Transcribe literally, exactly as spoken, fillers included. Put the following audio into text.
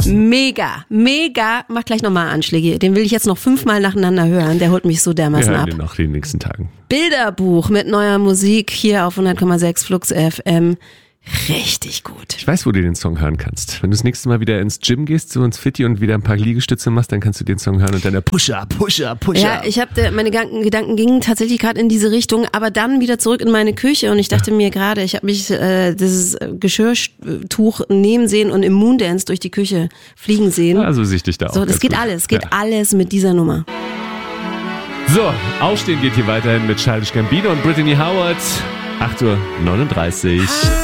Mega, mega. Mach gleich nochmal Anschläge. Den will ich jetzt noch fünfmal nacheinander hören. Der holt mich so dermaßen Wir hören ab. den noch in den nächsten Tagen. Bilderbuch mit neuer Musik hier auf hundert Komma sechs Flux F M. Richtig gut. Ich weiß, wo du den Song hören kannst. Wenn du das nächste Mal wieder ins Gym gehst, so ins Fitti und wieder ein paar Liegestütze machst, dann kannst du den Song hören und dann der Pusher, Pusher, Pusher. Ja, ich habe meine Gedanken, Gedanken gingen tatsächlich gerade in diese Richtung, aber dann wieder zurück in meine Küche und ich dachte mir gerade, ich habe mich äh, dieses Geschirrtuch nehmen sehen und im Moondance durch die Küche fliegen sehen. Also sehe ich dich da auch. So, das geht gut. alles, geht ja. alles mit dieser Nummer. So, Aufstehen geht hier weiterhin mit Childish Gambino und Brittany Howard. acht Uhr neununddreißig.